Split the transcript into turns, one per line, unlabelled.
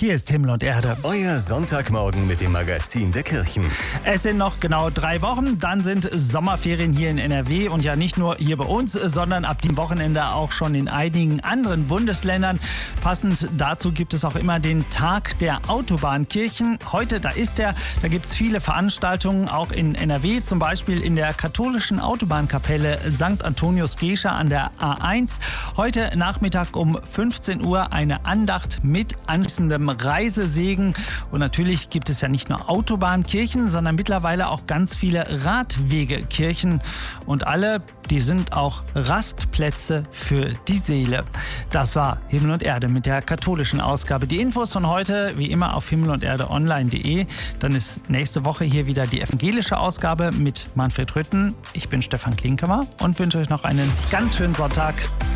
Hier ist Himmel und Erde.
Euer Sonntagmorgen mit dem Magazin der Kirchen.
Es sind noch genau 3 Wochen, dann sind Sommerferien hier in NRW und ja nicht nur hier bei uns, sondern ab dem Wochenende auch schon in einigen anderen Bundesländern. Passend dazu gibt es auch immer den Tag der Autobahnkirchen. Heute, da gibt es viele Veranstaltungen, auch in NRW, zum Beispiel in der katholischen Autobahnkapelle St. Antonius Gescher an der A1. Heute Nachmittag um 15 Uhr eine Andacht mit anschließendem Reisesegen. Und natürlich gibt es ja nicht nur Autobahnkirchen, sondern mittlerweile auch ganz viele Radwegekirchen. Und alle, die sind auch Rastplätze für die Seele. Das war Himmel und Erde mit der katholischen Ausgabe. Die Infos von heute wie immer auf himmelunderdeonline.de. Dann ist nächste Woche hier wieder die evangelische Ausgabe mit Manfred Rütten. Ich bin Stefan Klinkemer und wünsche euch noch einen ganz schönen Sonntag.